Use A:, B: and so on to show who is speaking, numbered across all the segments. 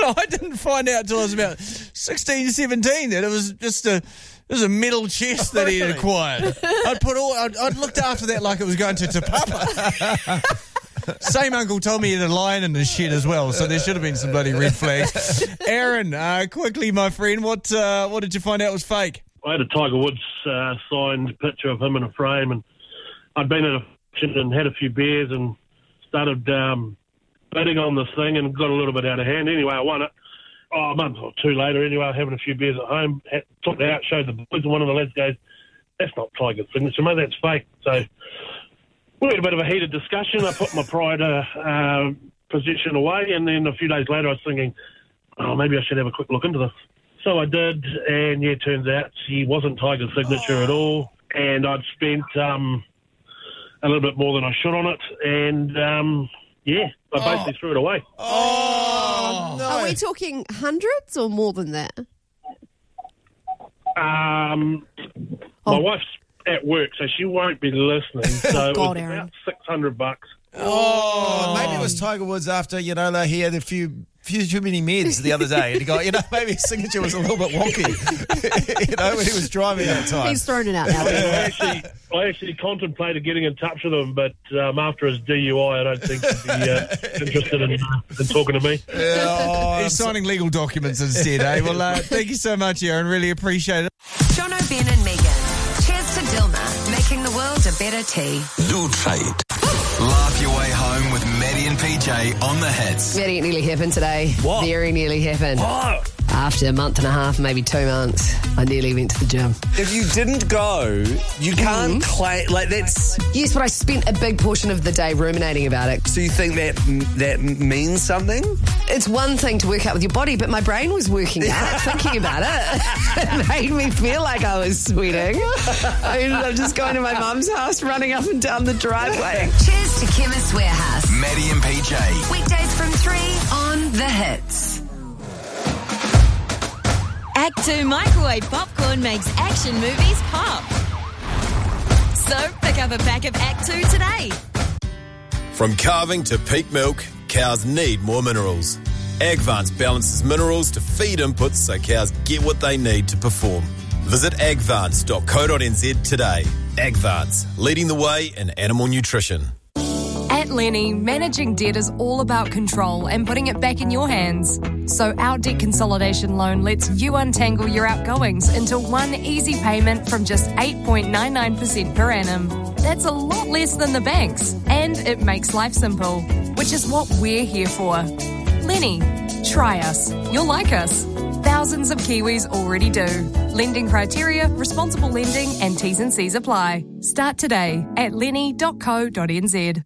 A: But I didn't find out till I was about 16, 17 that it was just a metal chest that he had acquired. I'd looked after that like it was going to Te Papa. Same uncle told me he had a lion in his shed as well, so there should have been some bloody red flags. Aaron, quickly, my friend, what did you find out was fake?
B: I had a Tiger Woods signed picture of him in a frame, and I'd been at a function and had a few beers and started bidding on this thing and got a little bit out of hand. Anyway, I won it. A month or two later, anyway, having a few beers at home, took it out, showed the boys, and one of the lads goes, "That's not Tiger's signature, mate, that's fake." So we had a bit of a heated discussion. I put my pride position away, and then a few days later I was thinking, maybe I should have a quick look into this. So I did, and yeah, turns out he wasn't Tiger's signature at all, and I'd spent a little bit more than I should on it, and I basically threw it away.
C: Oh, no. Are we talking hundreds or more than that?
B: My wife's at work, so she won't be listening. So it was about $600.
D: Maybe it was Tiger Woods after, he had a few too many meds the other day. And he got, maybe his signature was a little bit wonky, when he was driving at the time.
C: He's thrown it out now.
B: I actually contemplated getting in touch with him, but after his DUI, I don't think he'd be interested in talking to me.
A: He's signing legal documents instead, eh? Well, thank you so much, Aaron. Really appreciate it.
E: Jono, Ben and Megan. Cheers to Dilma, making the world a better tea.
F: Nutrite. Laugh your way home with Maddie and PJ on the hits.
C: Maddie, it nearly happened today.
A: What?
C: Very nearly happened.
A: What?
C: After a month and a half, maybe 2 months, I nearly went to the gym.
G: If you didn't go, you can't claim, that's...
C: Yes, but I spent a big portion of the day ruminating about it.
G: So you think that means something?
C: It's one thing to work out with your body, but my brain was working out, thinking about it. It made me feel like I was sweating. I ended up just going to my mum's house, running up and down the driveway.
E: Cheers to Chemist Warehouse.
F: Maddie and PJ.
E: Weekdays from 3 on The Hits.
H: Act 2 microwave popcorn makes action movies pop. So pick up a pack of Act 2 today.
I: From calving to peak milk, cows need more minerals. Agvance balances minerals to feed inputs so cows get what they need to perform. Visit agvance.co.nz today. Agvance, leading the way in animal nutrition.
J: At Lenny, managing debt is all about control and putting it back in your hands. So our debt consolidation loan lets you untangle your outgoings into one easy payment from just 8.99% per annum. That's a lot less than the banks, and it makes life simple, which is what we're here for. Lenny, try us. You'll like us. Thousands of Kiwis already do. Lending criteria, responsible lending and T's and C's apply. Start today at lenny.co.nz.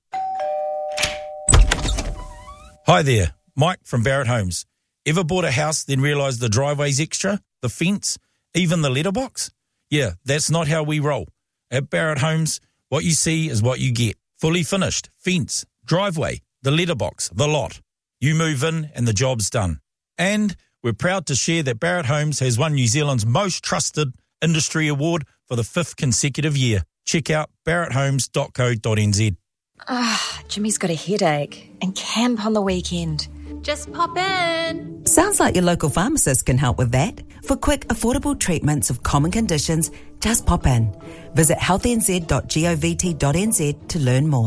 K: Hi there, Mike from Barrett Homes. Ever bought a house then realised the driveway's extra, the fence, even the letterbox? Yeah, that's not how we roll. At Barrett Homes, what you see is what you get. Fully finished, fence, driveway, the letterbox, the lot. You move in and the job's done. And we're proud to share that Barrett Homes has won New Zealand's most trusted industry award for the 5th consecutive year. Check out barretthomes.co.nz.
L: Jimmy's got a headache and camp on the weekend.
H: Just pop in.
M: Sounds like your local pharmacist can help with that. For quick, affordable treatments of common conditions, just pop in. Visit healthnz.govt.nz to learn more.